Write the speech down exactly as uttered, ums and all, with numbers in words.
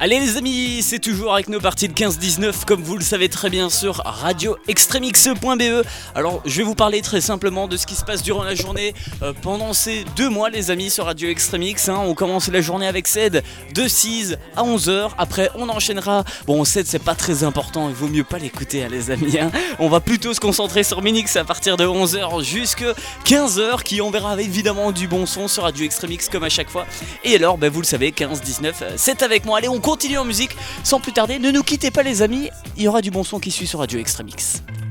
Allez les amis, c'est toujours avec nos parties de quinze dix-neuf comme vous le savez très bien sur radio extremix point b e. Alors je vais vous parler très simplement de ce qui se passe durant la journée euh, pendant ces deux mois les amis sur Radio Extremix. Hein. On commence la journée avec Ced de six à onze heures, après on enchaînera. Bon Ced c'est pas très important, il vaut mieux pas l'écouter hein, les amis. Hein. On va plutôt se concentrer sur Minix à partir de onze heures jusqu'à quinze heures qui enverra évidemment du bon son sur Radio Extremix comme à chaque fois. Et alors bah, vous le savez quinze dix-neuf c'est avec moi. Allez on continue en musique sans plus tarder, ne nous quittez pas les amis, il y aura du bon son qui suit sur Radio Extremix.